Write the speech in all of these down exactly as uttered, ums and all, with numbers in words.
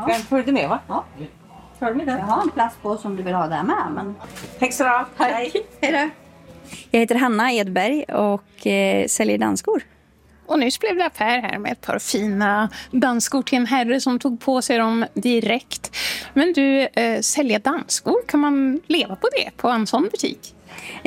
Ja. Den följde med, va? Ja. Följ med. Jag har en plats på som du vill ha där med. Men... Tack så bra. Hej. Hej då. Jag heter Hanna Edberg och eh, säljer dansskor. Och nyss blev det affär här med ett par fina dansskor till en herre som tog på sig dem direkt. Men du, eh, sälja dansskor, kan man leva på det, på en sån butik?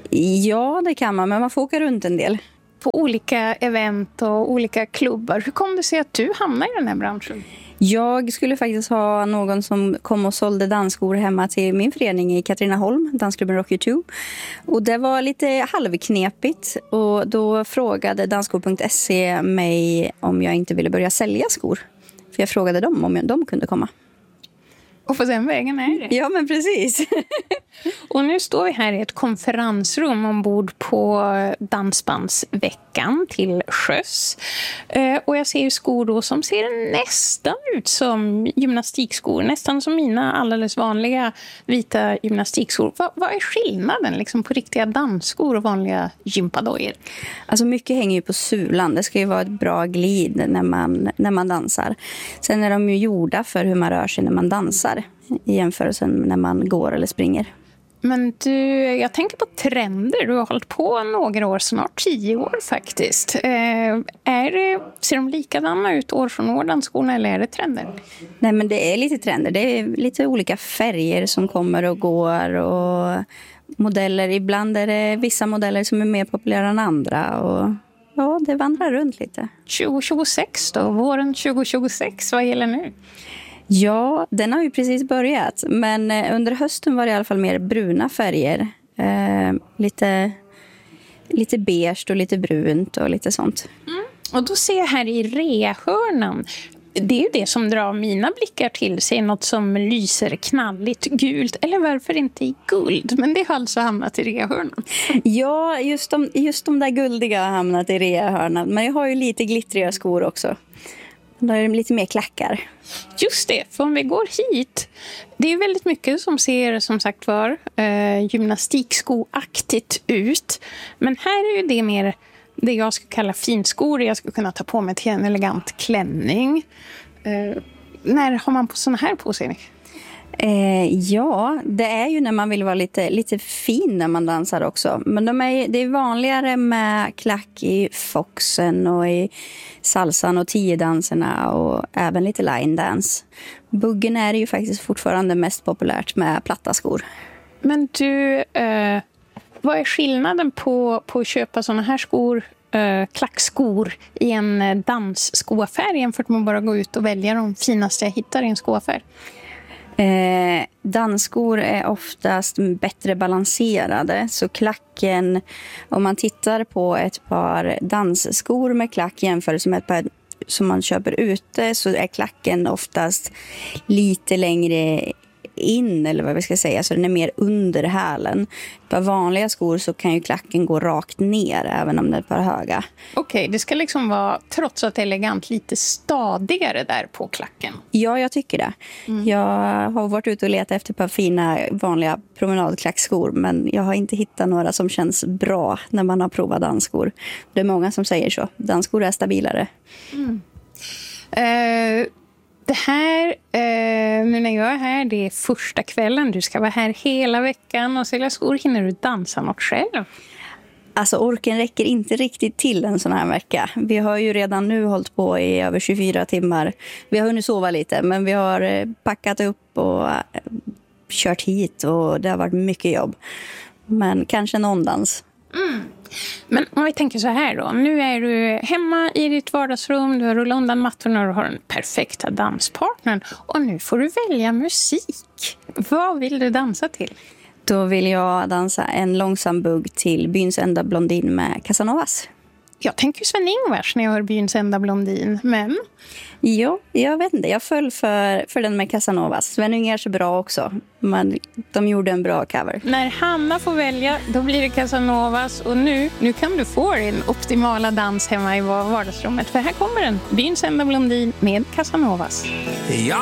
Ja, det kan man, men man får åka runt en del. På olika event och olika klubbar. Hur kom det sig att du hamnade i den här branschen? Jag skulle faktiskt ha någon som kom och sålde dansskor hemma till min förening i Katrineholm, dansklubben Rocky två. Och det var lite halvknepigt och då frågade dansskor punkt se mig om jag inte ville börja sälja skor. För jag frågade dem om de kunde komma. Och på den vägen är det. Ja, men precis. Och nu står vi här i ett konferensrum ombord på Dansbandsveckan till sjöss. Och jag ser skor då som ser nästan ut som gymnastikskor. Nästan som mina alldeles vanliga vita gymnastikskor. Vad, vad är skillnaden liksom på riktiga dansskor och vanliga gympadojor? Alltså mycket hänger ju på sulan. Det ska ju vara ett bra glid när man, när man dansar. Sen är de ju gjorda för hur man rör sig när man dansar. I jämförelse när man går eller springer. Men du, jag tänker på trender. Du har hållit på några år, snart tio år faktiskt. Eh, är det, ser de likadana ut år från år, dansskorna, eller är det trender? Nej, men det är lite trender. Det är lite olika färger som kommer och går och modeller. Ibland är det vissa modeller som är mer populära än andra och ja, det vandrar runt lite. tjugo tjugosex då, våren tjugo tjugosex, vad gäller nu? Ja, den har ju precis börjat. Men under hösten var det i alla fall mer bruna färger. Eh, lite, lite beige och lite brunt och lite sånt. Mm. Och då ser jag här i rehörnan. Det är ju det som drar mina blickar till sig. Något som lyser knalligt gult. Eller varför inte i guld? Men det har alltså hamnat i rehörnan. Ja, just de, just de där guldiga har hamnat i rehörnan. Men jag har ju lite glittriga skor också. Då är det lite mer klackar. Just det, för om vi går hit. Det är väldigt mycket som ser som sagt var eh, gymnastikskoaktigt ut. Men här är ju det mer det jag skulle kalla finskor. Jag skulle kunna ta på mig till en elegant klänning. Eh, när har man på såna här på sig? Eh, ja, det är ju när man vill vara lite, lite fin när man dansar också. Men de är, det är vanligare med klack i foxen och i salsan och tiodanserna och även lite line dance. Buggen är ju faktiskt fortfarande mest populärt med platta skor. Men du, eh, vad är skillnaden på, på att köpa såna här skor, eh, klackskor i en dansskoaffär jämfört med att bara gå ut och välja de finaste jag hittar i en skoaffär? Eh, dansskor är oftast bättre balanserade, så klacken, om man tittar på ett par dansskor med klack jämfört med ett par som man köper ute, så är klacken oftast lite längre in, eller vad vi ska säga, så den är mer under hälen. På vanliga skor så kan ju klacken gå rakt ner även om det är ett par höga. Okej, okay, det ska liksom vara, trots att det är elegant, lite stadigare där på klacken. Ja, jag tycker det. Mm. Jag har varit ute och letat efter ett par fina vanliga promenadklackskor, men jag har inte hittat några som känns bra när man har provat dansskor. Det är många som säger så. Dansskor är stabilare. Mm. Uh... Det här, eh, nu när jag är här, det är första kvällen. Du ska vara här hela veckan och sälja skor. Hinner du dansa något själv? Alltså orken räcker inte riktigt till en sån här vecka. Vi har ju redan nu hållit på i över tjugofyra timmar. Vi har hunnit sova lite, men vi har packat upp och kört hit och det har varit mycket jobb. Men kanske någon dans. Mm. Men om vi tänker så här då. Nu är du hemma i ditt vardagsrum. Du har rullat undan mattorna och du har den perfekta danspartnern. Och nu får du välja musik. Vad vill du dansa till? Då vill jag dansa en långsam bugg till Byns enda blondin med Casanovas. Jag tänker Sven-Ingvars när jag hör Byns enda blondin, men... Jo, jag vet inte. Jag föll för, för den med Casanovas. Sven-Ingvars är bra också, men de gjorde en bra cover. När Hanna får välja, då blir det Casanovas. Och nu, nu kan du få din optimala dans hemma i vardagsrummet. För här kommer den, Byns enda blondin med Casanovas. Ja.